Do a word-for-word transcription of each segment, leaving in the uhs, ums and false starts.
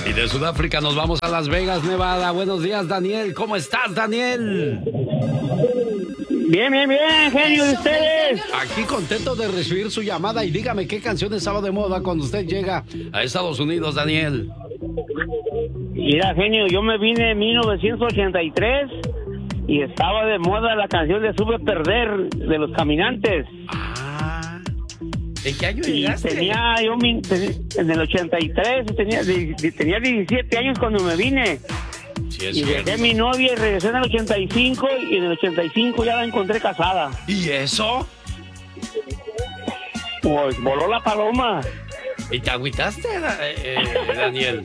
Y de Sudáfrica nos vamos a Las Vegas, Nevada. Buenos días, Daniel. ¿Cómo estás, Daniel? Bien, bien, bien, genio de ustedes. Aquí contento de recibir su llamada y dígame qué canción estaba de moda cuando usted llega a Estados Unidos, Daniel. Mira, genio, yo me vine en mil novecientos ochenta y tres y estaba de moda la canción de Sube Perder de Los Caminantes. Ah, ¿en qué año Y llegaste? tenía yo mi- en el ochenta y tres, tenía, tenía diecisiete años cuando me vine. Sí, es Y dejé cierto. a mi novia y regresé en el ochenta y cinco y en el ochenta y cinco ya la encontré casada. ¿Y eso? Pues voló la paloma. ¿Y te agüitaste, Da- eh, eh, Daniel?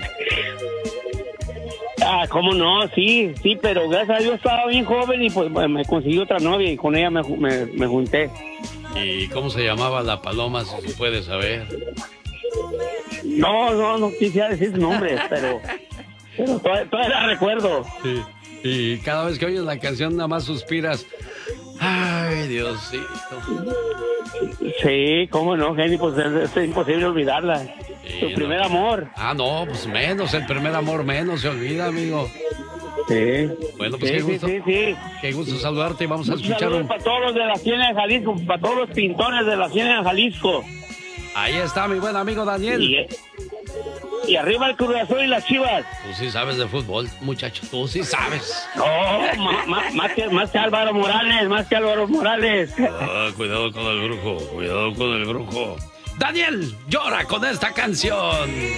Ah, cómo no, sí, sí, pero gracias a Dios estaba bien joven y pues me conseguí otra novia y con ella me, ju- me, me junté. ¿Y cómo se llamaba la paloma, si se puede saber? No, no, no quisiera decir su nombre, pero, pero todavía, todavía la recuerdo. Sí. Y cada vez que oyes la canción nada más suspiras. Ay, Diosito. Sí, cómo no, Jenny, pues es, es imposible olvidarla. Sí, Su no. primer amor. Ah, no, pues menos, el primer amor menos se olvida, amigo. Sí. Bueno, pues Sí, qué sí, gusto, sí, sí. qué gusto saludarte y vamos a Un escuchar saludo un... para todos los de la Ciénaga de Jalisco, para todos los pintores de la Ciénaga de Jalisco. Ahí está mi buen amigo Daniel. Y, y arriba el Cruz Azul y las Chivas. Tú sí sabes de fútbol, muchacho, tú sí sabes. No, ma- ma- más, que, más que Álvaro Morales, más que Álvaro Morales. Ah, cuidado con el brujo, cuidado con el brujo. Daniel, llora con esta canción.